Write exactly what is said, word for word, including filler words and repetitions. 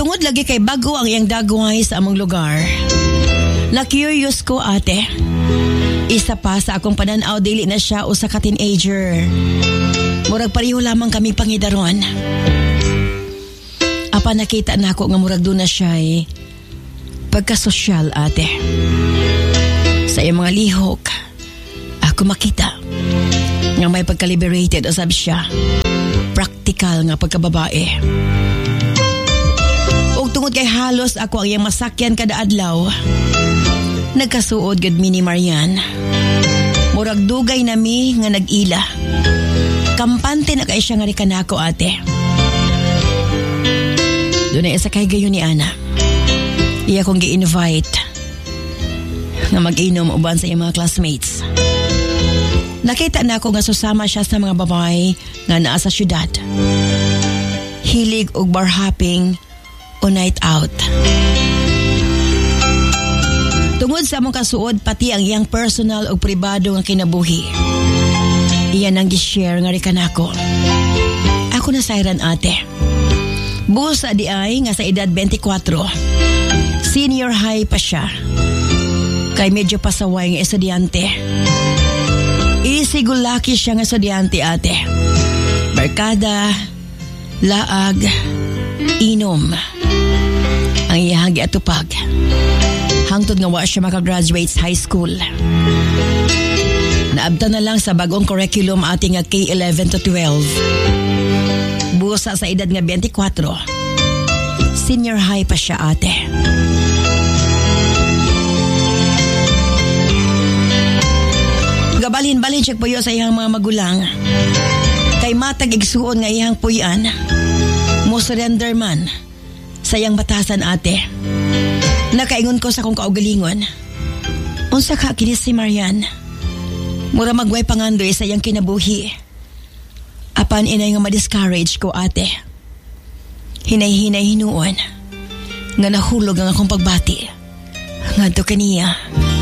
Tungod lagi kay bago ang iyang dagway sa among lugar. Na-curious ko ate. Isa pa sa akong pananaw dili na siya usa ka teenager. Murag pareho lamang kami pangidaron. Apa nakita na ako nga murag doon na siya eh. Pagkasosyal ate. Sa iyang mga lihok, ako makita nga may pagka-liberated usab siya. Praktikal nga pagkababae. Ug tungod kay halos ako ang iyang masakyan kada adlaw, nagkasuod gud mi ni Marian. Murag dugay nami nga nag-ila. Kampante na kay siya nga rikanako ate. Doon ay isa kay gayon ni Ana. Iya kong gi-invite nga mag-inom uban sa iyang mga classmates. Nakita na ako nga susama siya sa mga babae nga naa sa syudad. Hilig og bar hopping o night out. Tungod sa among kasuod pati ang iyang personal o pribado nga kinabuhi. Iyan ang gi-share nga rikanako. Ako na sayran ate. Busa di ay nga sa edad twenty-four. Senior high pa siya. Kay medyo pasaway nga estudyante. Isigulaki siya nga estudyante ate. Barkada, laag, inom. Ang iyahagi atupag. Hangtod nga wa siya makagraduate high school. Naabta na lang sa bagong curriculum ating nga K eleven to twelve. Busa sa edad nga twenty-four. Senior high pa siya ate. Gabalhin-balhin siya puyo sa iyang mga magulang. Kay matag igsuon nga iyang puyan. Mo surrender man sa iyang batasan ate. Nakaingon ko sa kong kaugalingon. Unsa ka kini si Marian? Mura magway pangandoy sa iyang kinabuhi. Apan inay nga ma-discourage ko ate. Hinay-hinay hinuon. Nga nahulog ang akong pagbati. Ngadto kaniya.